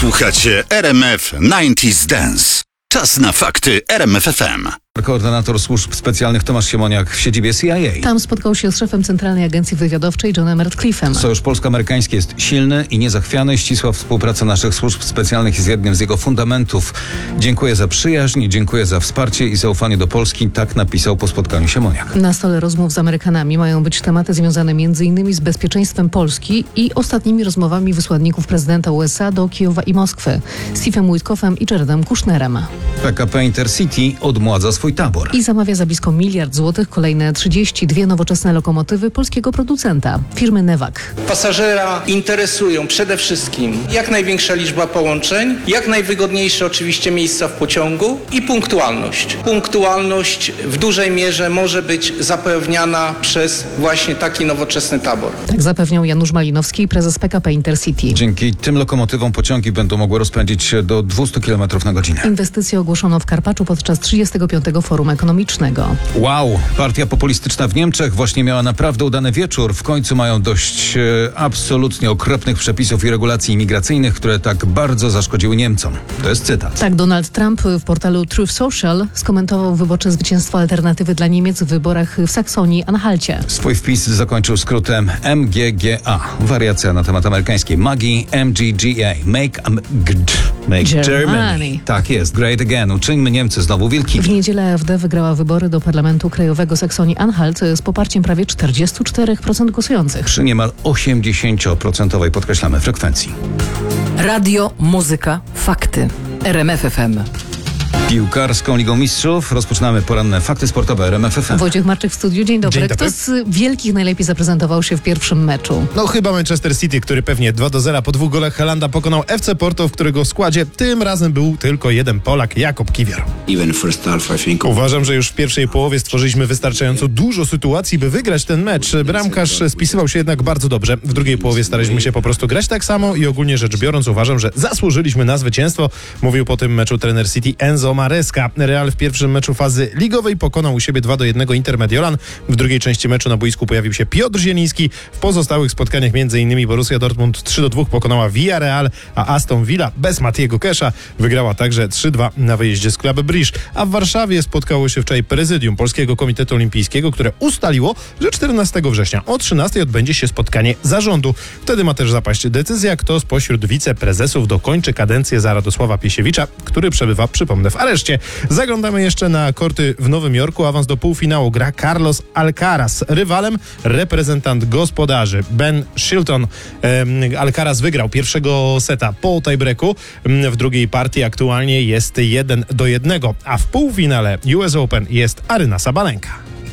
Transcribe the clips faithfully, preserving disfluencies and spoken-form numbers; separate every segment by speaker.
Speaker 1: Słuchacie R M F dziewięćdziesiąt Dance. Czas na fakty R M F F M.
Speaker 2: Koordynator służb specjalnych Tomasz Siemoniak w siedzibie C I A.
Speaker 3: Tam spotkał się z szefem Centralnej Agencji Wywiadowczej Johnem Ratcliffe'em.
Speaker 2: Sojusz polsko-amerykański jest silny i niezachwiany. Ścisła współpraca naszych służb specjalnych jest jednym z jego fundamentów. Dziękuję za przyjaźń, dziękuję za wsparcie i zaufanie do Polski. Tak napisał po spotkaniu Siemoniak.
Speaker 3: Na stole rozmów z Amerykanami mają być tematy związane między innymi z bezpieczeństwem Polski i ostatnimi rozmowami wysłanników prezydenta U S A do Kijowa i Moskwy, Steve'em Witkoffem i Jaredem Kushnerem.
Speaker 2: P K P Intercity odmładza swój tabor.
Speaker 3: I zamawia za blisko miliard złotych kolejne trzydzieści dwie nowoczesne lokomotywy polskiego producenta, firmy Newag.
Speaker 4: Pasażera interesują przede wszystkim jak największa liczba połączeń, jak najwygodniejsze oczywiście miejsca w pociągu i punktualność. Punktualność w dużej mierze może być zapewniana przez właśnie taki nowoczesny tabor.
Speaker 3: Tak zapewniał Janusz Malinowski, prezes P K P Intercity.
Speaker 2: Dzięki tym lokomotywom pociągi będą mogły rozpędzić się do dwieście kilometrów na godzinę.
Speaker 3: Inwestycje ogłoszono w Karpaczu podczas trzydziestego piątego Forum Ekonomicznego.
Speaker 2: Wow, partia populistyczna w Niemczech właśnie miała naprawdę udany wieczór. W końcu mają dość e, absolutnie okropnych przepisów i regulacji imigracyjnych, które tak bardzo zaszkodziły Niemcom. To jest cytat.
Speaker 3: Tak, Donald Trump w portalu Truth Social skomentował wyborcze zwycięstwo Alternatywy dla Niemiec w wyborach w Saksonii-Anhalcie.
Speaker 2: Swój wpis zakończył skrótem M G G A. Wariacja na temat amerykańskiej magii. M G G A. Make, am, gd, make
Speaker 3: Germany.
Speaker 2: Germany. Tak jest. Great again. Uczyńmy Niemcy znowu wielkimi.
Speaker 3: W niedzielę A F D wygrała wybory do Parlamentu Krajowego Saksonii-Anhalt z poparciem prawie czterdzieści cztery procent głosujących.
Speaker 2: Przy niemal osiemdziesięcioprocentowej, podkreślamy, frekwencji.
Speaker 5: Radio, muzyka, fakty. R M F F M.
Speaker 2: Piłkarską Ligą Mistrzów rozpoczynamy poranne fakty sportowe R M F F M.
Speaker 3: Wojciech Marczyk w studiu. Dzień dobry.
Speaker 6: Dzień dobry.
Speaker 3: Kto z wielkich najlepiej zaprezentował się w pierwszym meczu?
Speaker 6: No chyba Manchester City, który pewnie dwa do zera po dwóch golach Haalanda pokonał F C Porto, w którego składzie tym razem był tylko jeden Polak, Jakub Kiwior. Uważam, że już w pierwszej połowie stworzyliśmy wystarczająco dużo sytuacji, by wygrać ten mecz. Bramkarz spisywał się jednak bardzo dobrze. W drugiej połowie staraliśmy się po prostu grać tak samo i ogólnie rzecz biorąc uważam, że zasłużyliśmy na zwycięstwo. Mówił po tym meczu trener City Enzo Maresca. Real w pierwszym meczu fazy ligowej pokonał u siebie dwa do jednego Inter Mediolan. W drugiej części meczu na boisku pojawił się Piotr Zieliński. W pozostałych spotkaniach m.in. Borussia Dortmund trzy do dwóch pokonała Villarreal, a Aston Villa bez Matiego Kesha wygrała także trzy dwa na wyjeździe z Club Brugge. A w Warszawie spotkało się wczoraj prezydium Polskiego Komitetu Olimpijskiego, które ustaliło, że czternastego września o trzynastej odbędzie się spotkanie zarządu. Wtedy ma też zapaść decyzja, kto spośród wiceprezesów dokończy kadencję za Radosława Piesiewicza, który przebywa, przypomnę, w areszcie. Zaglądamy jeszcze na korty w Nowym Jorku. Awans do półfinału gra Carlos Alcaraz. Rywalem reprezentant gospodarzy Ben Shilton. Alcaraz wygrał pierwszego seta po tiebreaku. W drugiej partii aktualnie jest jeden do jednego, a w półfinale U S Open jest Aryna Sabalenka.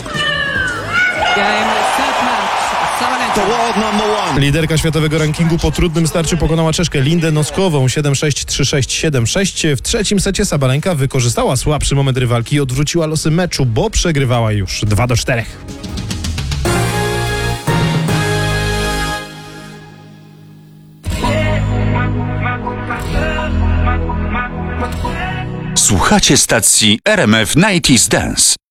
Speaker 6: Liderka światowego rankingu po trudnym starciu pokonała Czeszkę Lindę Noskową siedem sześć, trzy sześć, siedem sześć. W trzecim secie Sabalenka wykorzystała słabszy moment rywalki i odwróciła losy meczu, bo przegrywała już dwa do czterech.
Speaker 1: Słuchacie stacji R M F dziewięćdziesiąt Dance.